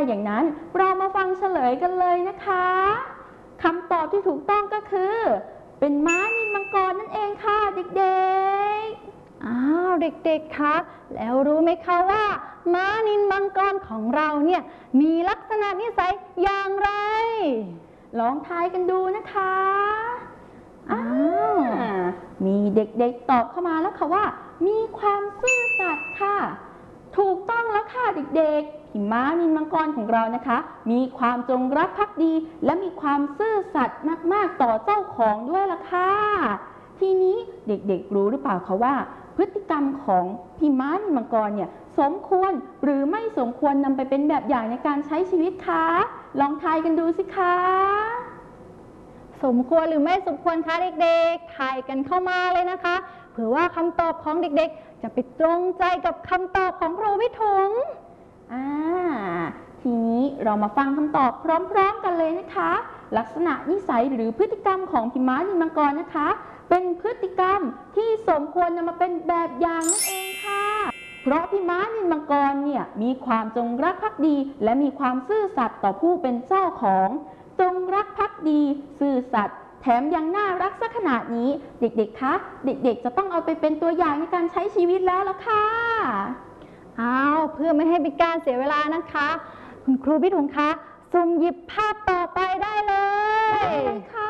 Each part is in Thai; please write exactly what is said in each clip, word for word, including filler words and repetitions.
อย่างนั้นเรามาฟังเฉลยกันเลยนะคะคำตอบที่ถูกต้องก็คือเป็นม้านิลมังกรนั่นเองค่ะเด็กๆอ้าวเด็กๆคะแล้วรู้ไหมคะว่าม้านิลมังกรของเราเนี่ยมีลักษณะนิสัยอย่างไรลองทายกันดูนะคะอ้าวมีเด็กๆตอบเข้ามาแล้วค่ะว่ามีความซื่อสัตย์ค่ะถูกต้องแล้วค่ะเด็กๆที่ม้านิลมังกรของเรานะคะมีความจงรักภักดีและมีความซื่อสัตย์มากๆต่อเจ้าของด้วยล่ะค่ะทีนี้เด็กๆรู้หรือเปล่าคะว่าพฤติกรรมของพี่ม้านิลมังกรเนี่ยสมควรหรือไม่สมควรนำไปเป็นแบบอย่างในการใช้ชีวิตคะลองทายกันดูสิคะสมควรหรือไม่สมควรคะเด็กๆทายกันเข้ามาเลยนะคะเผื่อว่าคำตอบของเด็กๆจะไปตรงใจกับคำตอบของครูวิถุงอ่าทีนี้เรามาฟังคำตอบพร้อมๆกันเลยนะคะลักษณะนิสัยหรือพฤติกรรมของพี่ม้านิลมังกรนะคะเป็นพฤติกรรมที่สมควรนำมาเป็นแบบอย่างนั่นเองค่ะเพราะพี่ม้านิลมังกรเนี่ยมีความจงรักภักดีและมีความซื่อสัตย์ต่อผู้เป็นเจ้าของจงรักภักดีซื่อสัตย์แถมยังน่ารักสักขนาดนี้เด็กๆคะเด็กๆจะต้องเอาไปเป็นตัวอย่างในการใช้ชีวิตแล้วล่ะค่ะอ้าวเพื่อไม่ให้เป็นการเสียเวลานะคะคุณครูพี่ถุงคะสุ่มหยิบภาพต่อไปได้เลยได้เลยค่ะ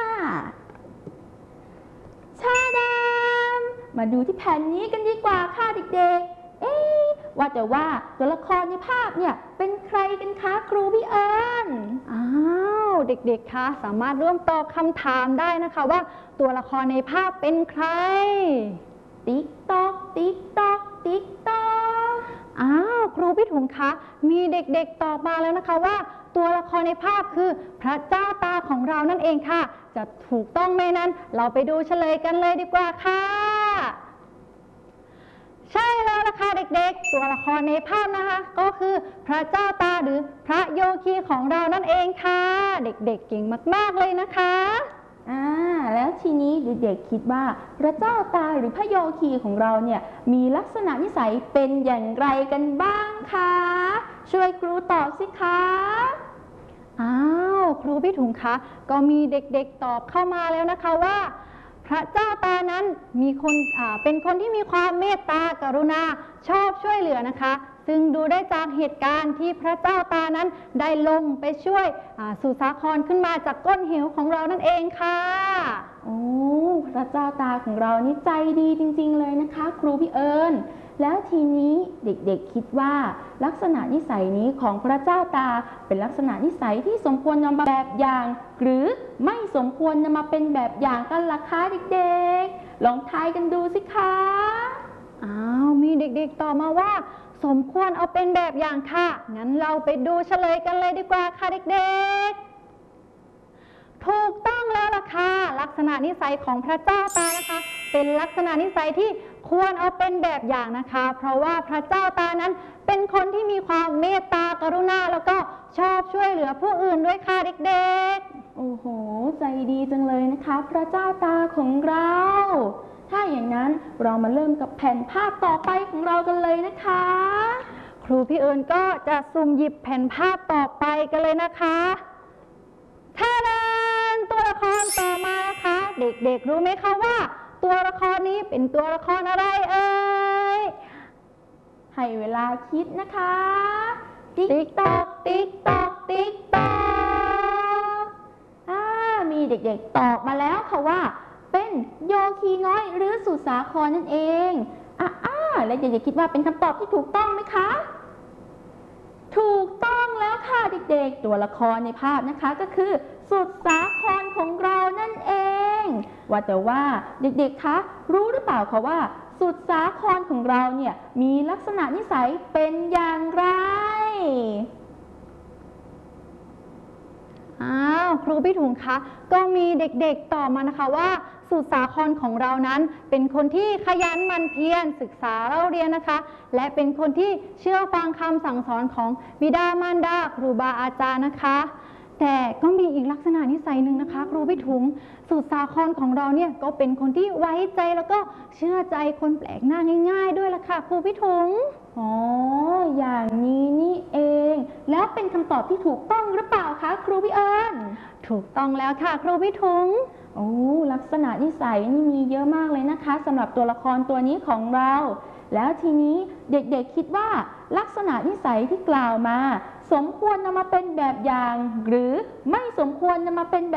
ชาดามมาดูที่แผ่นนี้กันดีกว่าค่ะเด็กๆเอ๊ะว่าแต่ว่าตัวละครในภาพเนี่ยเป็นใครกันคะครูพี่เอิญอ้าวเด็กๆคะสามารถร่วมตอบคำถามได้นะคะว่าตัวละครในภาพเป็นใครติ๊กต๊อกติ๊กต๊อกติ๊กต๊อกอ้าวครูพี่ถุงคะมีเด็กๆตอบมาแล้วนะคะว่าตัวละครในภาพคือพระเจ้าตาของเรานั่นเองค่ะจะถูกต้องไหมนั้นเราไปดูเฉลยกันเลยดีกว่าค่ะใช่แล้วล่ะค่ะเด็กๆตัวละครในภาพนะคะก็คือพระเจ้าตาหรือพระโยคีของเรานั่นเองค่ะเด็กๆเก่งมากๆเลยนะคะอ่าแล้วทีนี้เด็กๆคิดว่าพระเจ้าตาหรือพระโยคีของเราเนี่ยมีลักษณะนิสัยเป็นอย่างไรกันบ้างคะช่วยครูตอบสิคะอ้าวครูพี่ถุงคะก็มีเด็กๆตอบเข้ามาแล้วนะคะว่าพระเจ้าตานั้นมีคนอ่าเป็นคนที่มีความเมตตากรุณาชอบช่วยเหลือนะคะซึ่งดูได้จากเหตุการณ์ที่พระเจ้าตานั้นได้ลงไปช่วยสุสาครขึ้นมาจากก้นเหวของเรานั่นเองค่ะโอ้พระเจ้าตาของเรานี่ใจดีจริงๆเลยนะคะครูพี่เอิญแล้วทีนี้เด็กๆคิดว่าลักษณะนิสัยนี้ของพระเจ้าตาเป็นลักษณะนิสัยที่สมควรนำมาแบบอย่างหรือไม่สมควรนำมาเป็นแบบอย่างกันล่ะคะเด็กๆลองทายกันดูสิคะอ้าวมีเด็กๆตอบมาว่าสมควรเอาเป็นแบบอย่างค่ะงั้นเราไปดูเฉลยกันเลยดีกว่าค่ะเด็กๆถูกต้องแล้วล่ะค่ะลักษณะนิสัยของพระเจ้าตานะคะเป็นลักษณะนิสัยที่ควรเอาเป็นแบบอย่างนะคะเพราะว่าพระเจ้าตานั้นเป็นคนที่มีความเมตตากรุณาแล้วก็ชอบช่วยเหลือผู้อื่นด้วยค่ะเด็กๆโอ้โหใจดีจังเลยนะคะพระเจ้าตาของเราถ้าอย่างนั้นเรามาเริ่มกับแผ่นภาพต่อไปของเรากันเลยนะคะครูพี่เอิญก็จะสุ่มหยิบแผ่นภาพต่อไปกันเลยนะคะท่านันตัวละครต่อมานะคะเด็กๆรู้ไหมคะว่าตัวละครนี้เป็นตัวละครอะไรเอ่ยให้เวลาคิดนะคะติ๊กต๊อกติ๊กต๊อกติ๊กต๊อกมีเด็กๆตอบมาแล้วค่ะว่าเป็นโยคีน้อยหรือสุสาครนั่นเองอ่าและเด็กๆคิดว่าเป็นคำตอบที่ถูกต้องไหมคะถูกต้องแล้วค่ะเด็กๆตัวละครในภาพนะคะก็คือสุสาครของเรานั่นเองว่าแต่ว่าเด็กๆคะรู้หรือเปล่าคะว่าสุสาครของเราเนี่ยมีลักษณะนิสัยเป็นอย่างไรอ้าวครูพี่ถุงคะก็มีเด็กๆตอบมานะคะว่าสุสาครของเรานั้นเป็นคนที่ขยันหมั่นเพียรศึกษาเล่าเรียนนะคะและเป็นคนที่เชื่อฟังคำสั่งสอนของบิดามารดาครูบาอาจารย์นะคะแต่ก็มีอีกลักษณะนิสัยหนึ่งนะคะครูพี่ถุงสุสาครของเราเนี่ยก็เป็นคนที่ไว้ใจแล้วก็เชื่อใจคนแปลกหน้าง่ายๆด้วยล่ะค่ะครูพี่ถุงอ๋ออย่างนี้นี่เองแล้วเป็นคำตอบที่ถูกต้องหรือเปล่าคะครูพี่เอิญถูกต้องแล้วค่ะครูพี่ทุงโอ้ลักษณะนิสัยนี่มีเยอะมากเลยนะคะสำหรับตัวละครตัวนี้ของเรา แล้วทีนี้เด็กๆคิดว่าลักษณะนิสัยที่กล่าวมาสมควรนำมาเป็นแบบอย่างหรือไม่สมควรนำมาเป็นแบบ